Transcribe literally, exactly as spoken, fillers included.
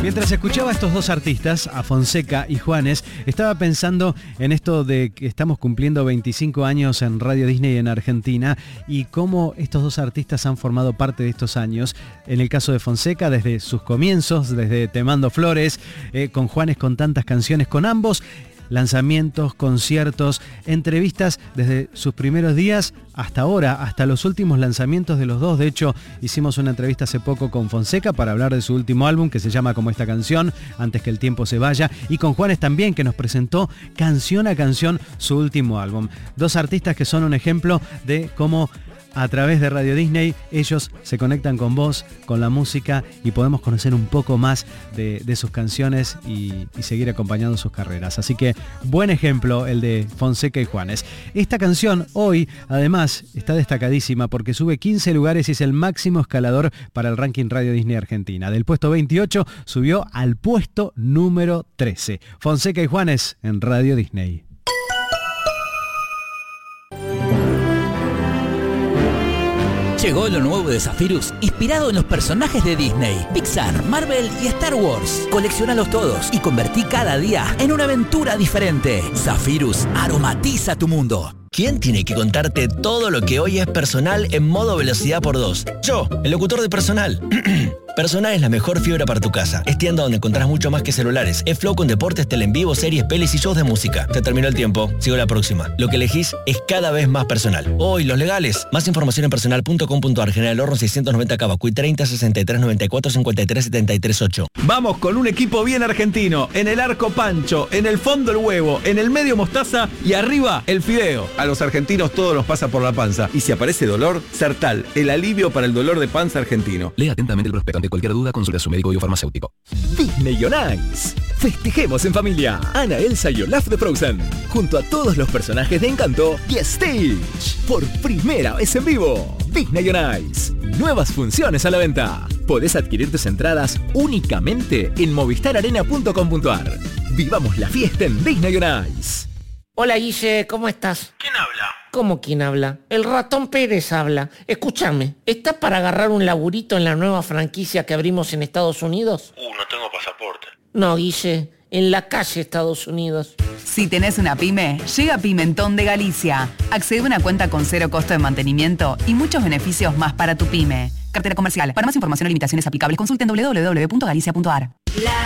Mientras escuchaba a estos dos artistas, a Fonseca y Juanes, estaba pensando en esto de que estamos cumpliendo veinticinco años en Radio Disney en Argentina y cómo estos dos artistas han formado parte de estos años. En el caso de Fonseca, desde sus comienzos, desde Te Mando Flores, eh, con Juanes con tantas canciones, con ambos lanzamientos, conciertos, entrevistas desde sus primeros días hasta ahora, hasta los últimos lanzamientos de los dos. De hecho, hicimos una entrevista hace poco con Fonseca para hablar de su último álbum, que se llama como esta canción, Antes que el tiempo se vaya, y con Juanes también, que nos presentó canción a canción su último álbum. Dos artistas que son un ejemplo de cómo a través de Radio Disney ellos se conectan con vos, con la música, y podemos conocer un poco más de, de sus canciones y, y seguir acompañando sus carreras. Así que buen ejemplo el de Fonseca y Juanes. Esta canción hoy además está destacadísima porque sube quince lugares y es el máximo escalador para el ranking Radio Disney Argentina. Del puesto veintiocho subió al puesto número trece. Fonseca y Juanes en Radio Disney. Llegó lo nuevo de Zephyrus, inspirado en los personajes de Disney, Pixar, Marvel y Star Wars. Colecciónalos todos y convertí cada día en una aventura diferente. Zephyrus aromatiza tu mundo. ¿Quién tiene que contarte todo lo que hoy es Personal en modo velocidad por dos? Yo, el locutor de Personal. Personal es la mejor fibra para tu casa. Es tienda donde encontrás mucho más que celulares. Es Flow con deportes, tele en vivo, series, pelis y shows de música. Te terminó el tiempo. Sigo la próxima. Lo que elegís es cada vez más Personal. Hoy, los legales. Más información en personal punto com punto ar. General Horno seiscientos noventa Cavacuy treinta sesenta y tres noventa y cuatro cincuenta y tres setenta y tres ocho. Vamos con un equipo bien argentino. En el arco Pancho, en el fondo el huevo, en el medio mostaza y arriba el fideo. A los argentinos todo nos pasa por la panza. Y si aparece dolor, Sertal, el alivio para el dolor de panza argentino. Lea atentamente el prospecto. Ante cualquier duda, consulte a su médico y o farmacéutico. Disney on Ice. Festejemos en familia. Anna, Elsa y Olaf de Frozen. Junto a todos los personajes de Encanto y Stitch. Por primera vez en vivo. Disney on Ice. Nuevas funciones a la venta. Podés adquirir tus entradas únicamente en movistar arena punto com punto ar. Vivamos la fiesta en Disney on Ice. Hola Guille, ¿cómo estás? ¿Quién habla? ¿Cómo quién habla? El ratón Pérez habla. Escúchame, ¿estás para agarrar un laburito en la nueva franquicia que abrimos en Estados Unidos? Uh, no tengo pasaporte. No, Guille, en la calle Estados Unidos. Si tenés una pyme, llega Pimentón de Galicia. Accede a una cuenta con cero costo de mantenimiento y muchos beneficios más para tu pyme. Cartera comercial. Para más información o limitaciones aplicables, consulten doble u doble u doble u punto galicia punto ar.